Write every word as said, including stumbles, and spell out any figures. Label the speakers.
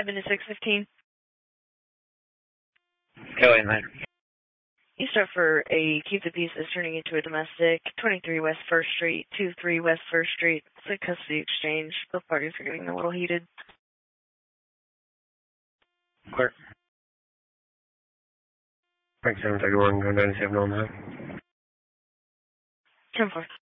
Speaker 1: seven to six fifteen.
Speaker 2: Go in there.
Speaker 1: You start for a keep the peace that's turning into a domestic. twenty-three West First Street, two three West First Street. It's a custody exchange. Both parties are getting a little heated.
Speaker 2: Clear. Frank seven thirty-one, going ninety-seven on that.
Speaker 1: ten four.